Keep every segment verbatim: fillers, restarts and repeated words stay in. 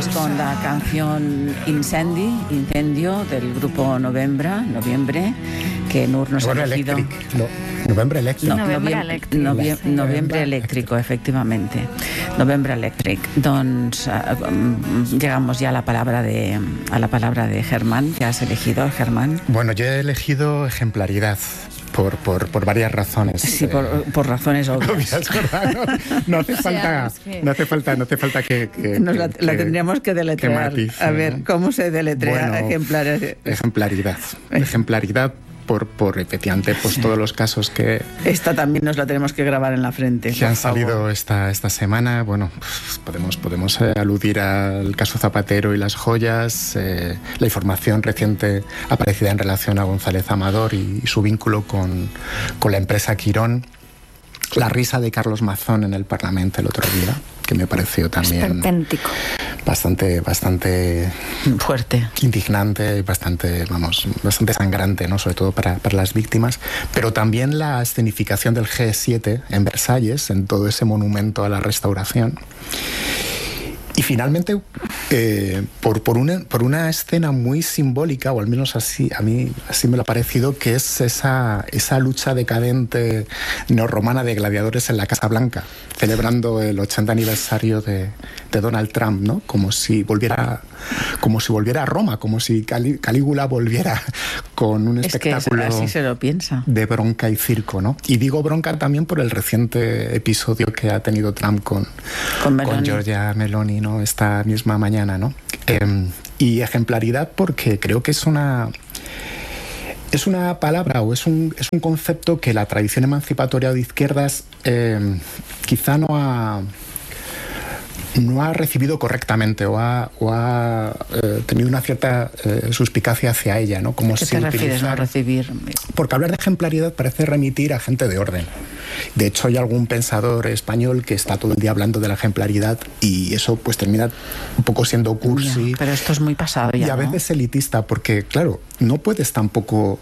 Vamos con la canción Incendi, Incendio, del grupo Novembra, Noviembre, que Nur nos ha elegido. No, Novembre Eléctrico. No, Novembre noviem- Eléctrico. noviem- Sí. Novembre Eléctrico, efectivamente. Novembre Electric. Doncs uh, um, llegamos ya a la palabra de a la palabra de Germán. ¿Qué has elegido, Germán? Bueno, yo he elegido ejemplaridad. Por, por, por varias razones. Sí, por, por razones obvias. Obvias, ¿verdad? No, no hace falta, es que- no hace falta, no hace falta que, que, Nos la, que- la tendríamos que deletrear. que matice, A ver, ¿no? ¿cómo se deletrea Bueno, ejemplares? Ejemplaridad. Ejemplaridad por, por efectivamente, pues todos los casos que, Esta también nos la tenemos que grabar en la frente. que por han favor. salido esta, esta semana. Bueno, pues podemos, podemos eh, aludir al caso Zapatero y las joyas, eh, la información reciente aparecida en relación a González Amador y, y su vínculo con, con la empresa Quirón, la risa de Carlos Mazón en el Parlamento el otro día, que me pareció también Esperpéntico. bastante, bastante Fuerte. indignante y bastante, vamos, bastante sangrante, ¿no? Sobre todo para, para las víctimas, pero también la escenificación del G siete en Versalles, en todo ese monumento a la restauración. Y finalmente, eh, por, por, una, por una escena muy simbólica, o al menos así, a mí así me lo ha parecido, que es esa, esa lucha decadente neorromana de gladiadores en la Casa Blanca, celebrando el ochenta aniversario de, de Donald Trump, ¿no? Como si volviera, como si volviera a Roma, como si Calí- Calígula volviera con un Es que espectáculo así se lo piensa. de bronca y circo, ¿no? Y digo bronca también por el reciente episodio que ha tenido Trump con, Con Meloni. con Giorgia Meloni, ¿no? Esta misma mañana, ¿no? Eh, y ejemplaridad porque creo que es una es una palabra o es un, es un concepto que la tradición emancipatoria de izquierdas eh, quizá no ha no ha recibido correctamente o ha, o ha eh, tenido una cierta eh, suspicacia hacia ella, ¿no? Como ¿A qué si te refieres, no utilizar- recibir? Porque hablar de ejemplaridad parece remitir a gente de orden. De hecho, hay algún pensador español que está todo el día hablando de la ejemplaridad y eso pues termina un poco siendo cursi. Ya, pero esto es muy pasado ya, y a ¿no? veces elitista, porque claro, no puedes tampoco...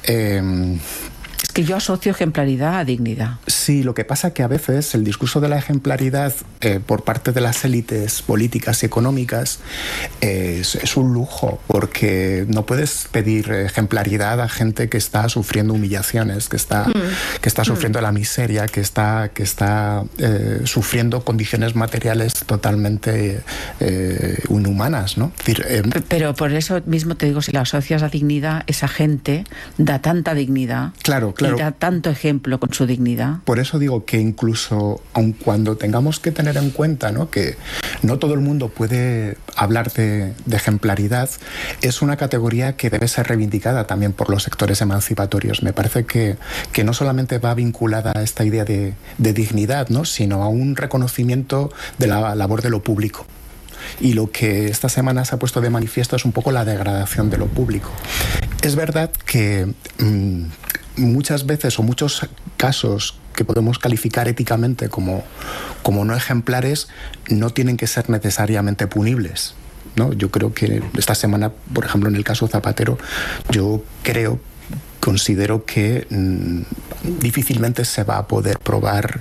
Eh, Es que yo asocio ejemplaridad a dignidad. Sí, lo que pasa que a veces el discurso de la ejemplaridad eh, por parte de las élites políticas y económicas eh, es, es un lujo, porque no puedes pedir ejemplaridad a gente que está sufriendo humillaciones, que está, mm. que está sufriendo mm. la miseria, que está, que está eh, sufriendo condiciones materiales totalmente eh, inhumanas, ¿no? Es decir, eh, Pero por eso mismo te digo, si la asocias a dignidad, esa gente da tanta dignidad. Claro, claro. Y da tanto ejemplo con su dignidad. Por eso digo que incluso, aun cuando tengamos que tener en cuenta, ¿no?, que no todo el mundo puede hablar de, de ejemplaridad, es una categoría que debe ser reivindicada también por los sectores emancipatorios. Me parece que, que no solamente va vinculada a esta idea de, de dignidad, ¿no?, sino a un reconocimiento de la labor de lo público. Y lo que esta semana se ha puesto de manifiesto es un poco la degradación de lo público. Es verdad que mmm, muchas veces o muchos casos que podemos calificar éticamente como, como no ejemplares no tienen que ser necesariamente punibles, ¿no? Yo creo que esta semana, por ejemplo, en el caso Zapatero, yo creo considero que mmm, difícilmente se va a poder probar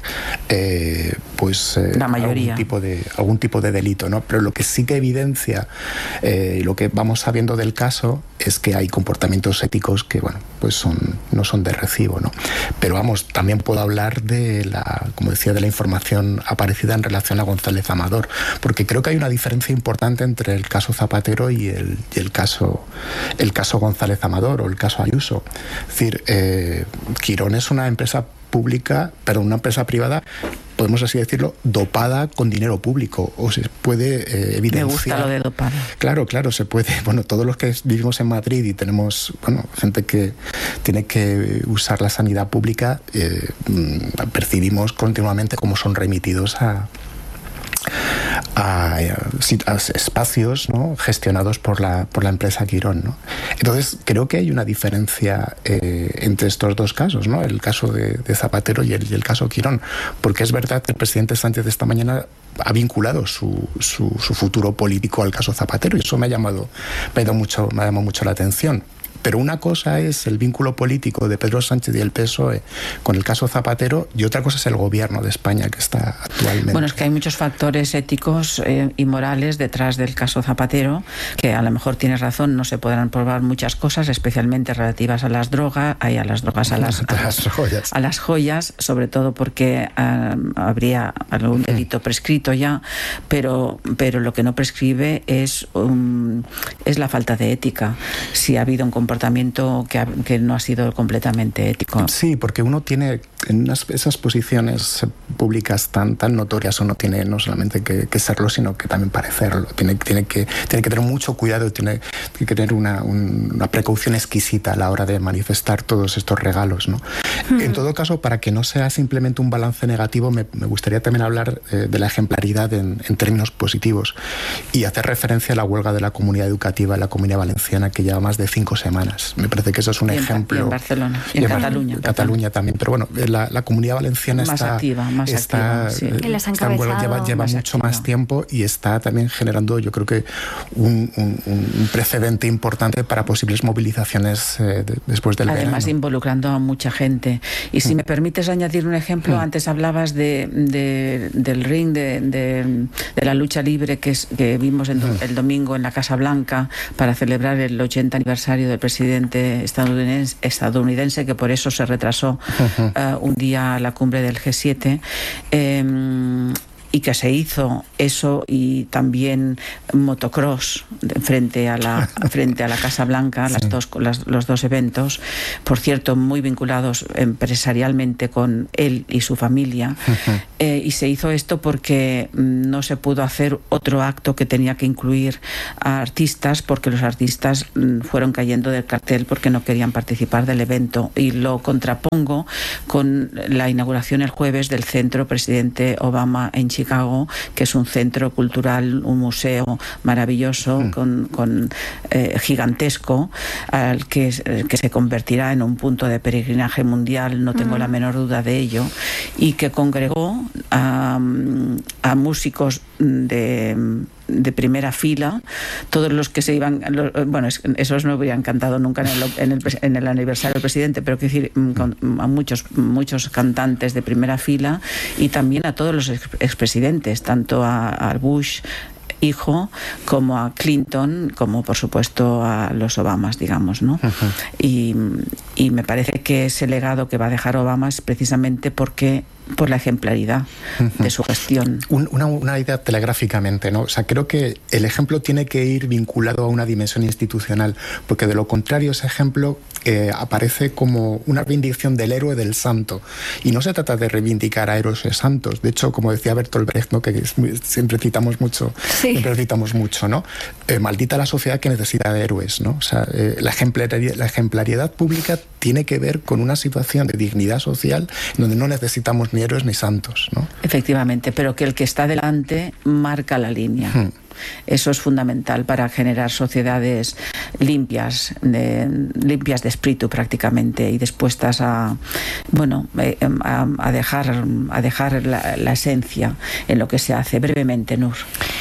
eh, pues eh, la mayoría. algún tipo de algún tipo de delito, ¿no? Pero lo que sí que evidencia eh, y lo que vamos sabiendo del caso es que hay comportamientos éticos que, bueno, pues son no son de recibo, ¿no? Pero vamos, también puedo hablar de la, como decía, de la información aparecida en relación a González Amador, porque creo que hay una diferencia importante entre el caso Zapatero y el, y el caso el caso González Amador o el caso Ayuso. Es decir, eh, Quirón es una empresa pública, pero una empresa privada, podemos así decirlo, dopada con dinero público, o se puede eh, evidenciar. Me gusta lo de dopada. Claro, claro, se puede. Bueno, todos los que vivimos en Madrid y tenemos, bueno, gente que tiene que usar la sanidad pública, eh, percibimos continuamente cómo son remitidos a A, a espacios, ¿no?, gestionados por la, por la empresa Quirón, ¿no? Entonces creo que hay una diferencia eh, entre estos dos casos, ¿no?, el caso de, de Zapatero y el, y el caso Quirón, porque es verdad que el presidente Sánchez esta mañana ha vinculado su, su, su futuro político al caso Zapatero y eso me ha llamado, me ha, dado mucho, me ha llamado mucho la atención. Pero una cosa es el vínculo político de Pedro Sánchez y el P S O E con el caso Zapatero, y otra cosa es el gobierno de España que está actualmente. Bueno, es que hay muchos factores éticos eh, y morales detrás del caso Zapatero, que a lo mejor tienes razón, no se podrán probar muchas cosas, especialmente relativas a las drogas, a las drogas, a las, a las joyas, a las joyas, sobre todo porque eh, habría algún delito prescrito ya, pero, pero lo que no prescribe es, um, es la falta de ética, si ha habido un comportamiento que, ha, que no ha sido completamente ético. Sí, porque uno tiene, en unas, esas posiciones públicas tan, tan notorias, uno tiene no solamente que, que serlo, sino que también parecerlo. Tiene, tiene, que, tiene que tener mucho cuidado, tiene, tiene que tener una, un, una precaución exquisita a la hora de manifestar todos estos regalos, ¿no? Mm. En todo caso, para que no sea simplemente un balance negativo, me, me gustaría también hablar eh, de la ejemplaridad en, en términos positivos y hacer referencia a la huelga de la comunidad educativa en la Comunidad Valenciana, que lleva más de cinco semanas. Me parece que eso es un y en, ejemplo. Y en Barcelona, y en, y en Cataluña. En Cataluña también, pero bueno, la, la Comunidad Valenciana más está, activa, más está, activa, sí. eh, está en huelga, lleva, lleva más mucho activa. más tiempo y está también generando, yo creo que un, un, un precedente importante para posibles movilizaciones eh, de, después del verano. Además, involucrando a mucha gente. Y si mm. me permites añadir un ejemplo, mm. antes hablabas de, de, del ring, de, de, de la lucha libre que, es, que vimos en, mm. el domingo en la Casa Blanca para celebrar el ochenta aniversario del presidente estadounidense, estadounidense que por eso se retrasó uh-huh. uh, un día a la cumbre del G siete. Eh, y que se hizo eso y también motocross frente a la frente a la Casa Blanca, sí. las dos, las, los dos eventos, por cierto, muy vinculados empresarialmente con él y su familia. Uh-huh. eh, y se hizo esto porque no se pudo hacer otro acto que tenía que incluir a artistas, porque los artistas fueron cayendo del cartel porque no querían participar del evento, y lo contrapongo con la inauguración el jueves del Centro Presidente Obama en Chicago, Chicago, que es un centro cultural, un museo maravilloso, mm. con, con eh, gigantesco, al que, que se convertirá en un punto de peregrinaje mundial, no tengo mm. la menor duda de ello, y que congregó a, a músicos de de primera fila, todos los que se iban, los, bueno, esos no hubieran cantado nunca en el, en el, en el aniversario del presidente, pero quiero decir, con, a muchos, muchos cantantes de primera fila, y también a todos los expresidentes, tanto a, a Bush hijo, como a Clinton, como por supuesto a los Obamas, digamos, ¿no? Uh-huh. y, y me parece que ese legado que va a dejar Obama es precisamente porque por la ejemplaridad uh-huh. de su gestión. Un, una, una idea telegráficamente, ¿no? O sea, creo que el ejemplo tiene que ir vinculado a una dimensión institucional, porque de lo contrario ese ejemplo eh, aparece como una reivindicación del héroe del santo, y no se trata de reivindicar a héroes y santos. De hecho, como decía Bertolt Brecht, ¿no? Que siempre citamos mucho, sí. siempre citamos mucho, ¿no? Eh, maldita la sociedad que necesita de héroes, ¿no? O sea, eh, la, ejemplaridad, la ejemplaridad pública tiene que ver con una situación de dignidad social donde no necesitamos ni héroes ni santos, ¿no? Efectivamente, pero que el que está delante marca la línea. Hmm. Eso es fundamental para generar sociedades limpias, de, limpias de espíritu prácticamente, y dispuestas a, bueno, a, a dejar, a dejar la, la esencia en lo que se hace. Brevemente, Nur.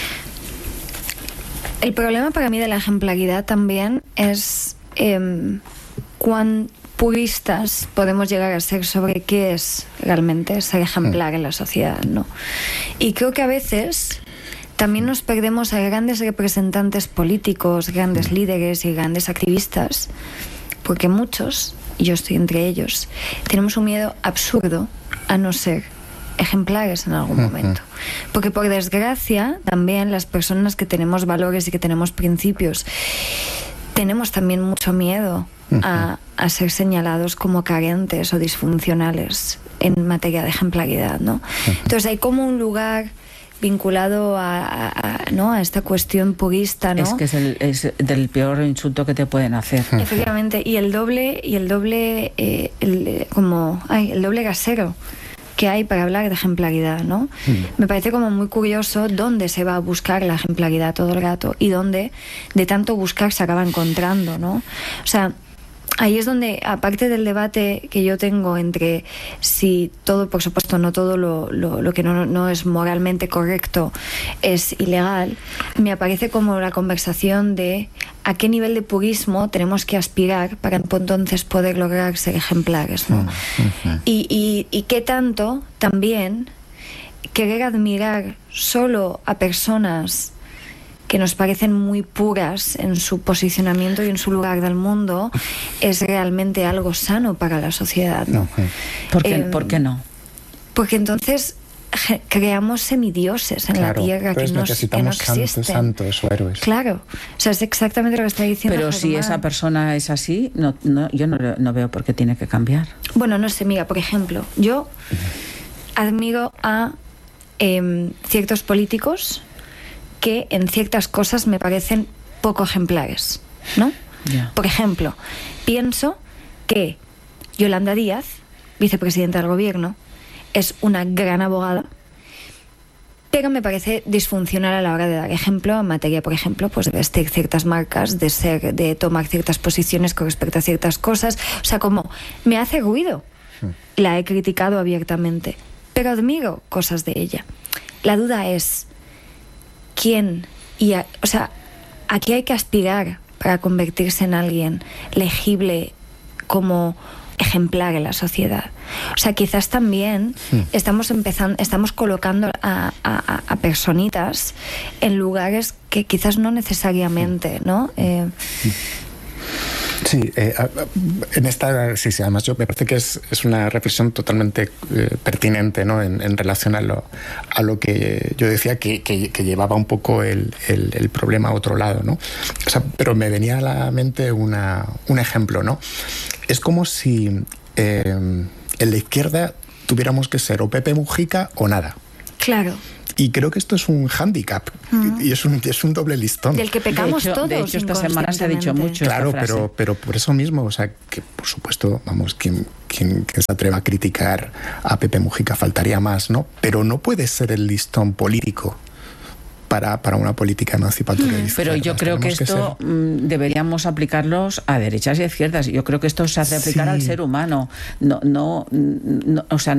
El problema para mí de la ejemplaridad también es eh, cuán puristas podemos llegar a ser sobre qué es realmente ser ejemplar en la sociedad, ¿no? Y creo que a veces también nos perdemos a grandes representantes políticos, grandes líderes y grandes activistas, porque muchos, y yo estoy entre ellos, tenemos un miedo absurdo a no ser ejemplares en algún momento. Porque por desgracia también las personas que tenemos valores y que tenemos principios tenemos también mucho miedo a, a ser señalados como carentes o disfuncionales en materia de ejemplaridad, ¿no? Entonces hay como un lugar vinculado a, a, a, ¿no? a esta cuestión purista, ¿no? Es que es, el, es del peor insulto que te pueden hacer. Efectivamente, y el doble, y el doble, eh, el, como, ay, el doble gasero que hay para hablar de ejemplaridad, ¿no? Mm. Me parece como muy curioso dónde se va a buscar la ejemplaridad todo el rato y dónde de tanto buscar se acaba encontrando, ¿no? O sea, ahí es donde, aparte del debate que yo tengo entre si todo, por supuesto, no todo lo, lo, lo que no, no es moralmente correcto es ilegal, me aparece como la conversación de a qué nivel de purismo tenemos que aspirar para entonces poder lograr ser ejemplares, ¿no? Uh-huh. y, y, y qué tanto también querer admirar solo a personas que nos parecen muy puras en su posicionamiento y en su lugar del mundo es realmente algo sano para la sociedad, ¿no? Uh-huh. ¿Por qué, eh, ¿por qué no? Porque entonces creamos semidioses en claro, la tierra que no, que no existen. Santos, santos o héroes. Claro, o sea, es exactamente lo que está diciendo Pero Germán. Si esa persona es así, no, no, yo no, no veo por qué tiene que cambiar. Bueno, no sé, mira, por ejemplo, yo admiro a eh, ciertos políticos que en ciertas cosas me parecen poco ejemplares, ¿no? Yeah. Por ejemplo, pienso que Yolanda Díaz, vicepresidenta del gobierno, es una gran abogada, pero me parece disfuncional a la hora de dar ejemplo en materia, por ejemplo, pues de vestir ciertas marcas, de ser, de tomar ciertas posiciones con respecto a ciertas cosas. O sea, como me hace ruido. La he criticado abiertamente, pero admiro cosas de ella. La duda es quién y a, o sea, ¿a qué hay que aspirar para convertirse en alguien legible como ejemplar en la sociedad? O sea, quizás también sí. estamos empezando, estamos colocando a, a, a personitas en lugares que quizás no necesariamente, ¿no? Eh, Sí, eh, en esta, sí, sí, además yo me parece que es, es una reflexión totalmente eh, pertinente, ¿no? En, en relación a lo, a lo que yo decía que, que, que llevaba un poco el, el, el problema a otro lado, ¿no? O sea, pero me venía a la mente una, un ejemplo, ¿no? Es como si eh, en la izquierda tuviéramos que ser o Pepe Mujica o nada. Claro. Y creo que esto es un hándicap uh-huh. y es un, es un doble listón. Del que pecamos de hecho, todos. De hecho, esta semana se ha dicho mucho. Claro, pero, pero por eso mismo, o sea, que por supuesto, vamos, quien, quien, quien se atreva a criticar a Pepe Mujica faltaría más, ¿no? Pero no puede ser el listón político para, para una política emancipatoria. Hmm, pero yo creo que esto que ser... deberíamos aplicarlos a derechas y a izquierdas. Yo creo que esto se hace aplicar sí. al ser humano. No, no, no, o sea,